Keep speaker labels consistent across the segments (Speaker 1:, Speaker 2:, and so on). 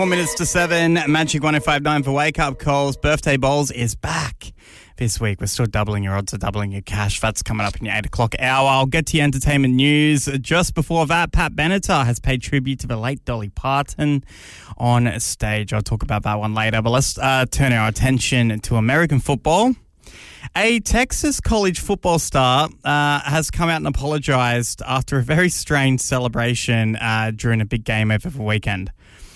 Speaker 1: 4 minutes to 7, Magic 105.9 for Wake Up Calls. Birthday Bowls is back this week. We're still doubling your odds of doubling your cash. That's coming up in your 8 o'clock hour. I'll get to your entertainment news. Just before that, Pat Benatar has paid tribute to the late Dolly Parton on stage. I'll talk about that one later. But let's turn our attention to American football. A Texas college football star has come out and apologized after a very strange celebration during a big game over the weekend.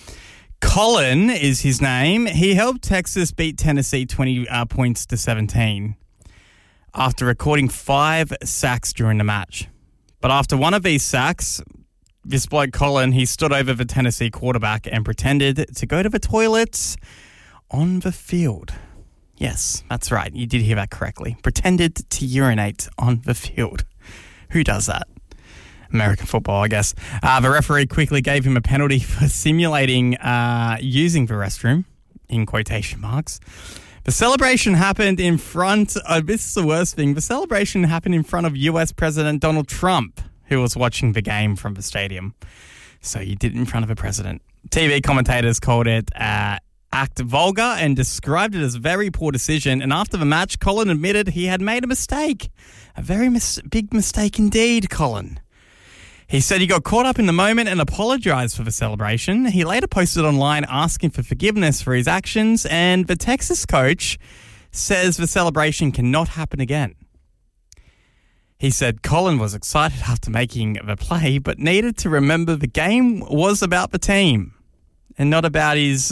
Speaker 1: Colin is his name. He helped Texas beat Tennessee 20 points to 17 after recording 5 sacks during the match. But after one of these sacks, this bloke Colin, he stood over the Tennessee quarterback and pretended to go to the toilets on the field. Yes, that's right. You did hear that correctly. Pretended to urinate on the field. Who does that? American football, I guess. The referee quickly gave him a penalty for simulating using the restroom, in quotation marks. The celebration happened in front of, this is the worst thing, the celebration happened in front of US President Donald Trump, who was watching the game from the stadium. So you did it in front of a president. TV commentators called it act vulgar and described it as a very poor decision. And after the match, Colin admitted he had made a mistake. A very big mistake indeed, Colin. He said he got caught up in the moment and apologized for the celebration. He later posted online asking for forgiveness for his actions, and the Texas coach says the celebration cannot happen again. He said Colin was excited after making the play, but needed to remember the game was about the team and not about his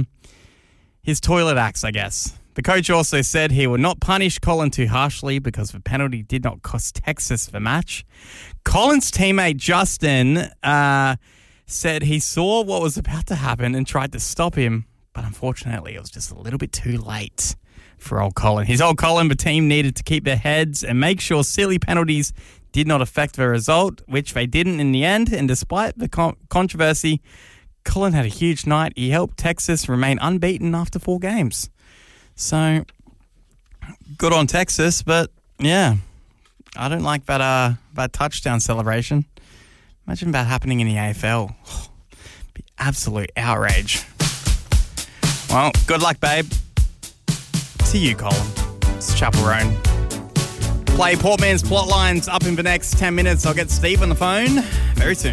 Speaker 1: toilet acts, I guess. The coach also said he would not punish Colin too harshly because the penalty did not cost Texas the match. Colin's teammate Justin said he saw what was about to happen and tried to stop him, but unfortunately it was just a little bit too late for old Colin. His old Colin, the team needed to keep their heads and make sure silly penalties did not affect the result, which they didn't in the end. And despite the controversy, Colin had a huge night. He helped Texas remain unbeaten after 4 games. So, good on Texas, but yeah, I don't like that touchdown celebration. Imagine that happening in the AFL. Be absolute outrage. Well, good luck, babe. To you, Colin. It's Chapel Roan. Play Portman's Plotlines up in the next 10 minutes. I'll get Steve on the phone very soon.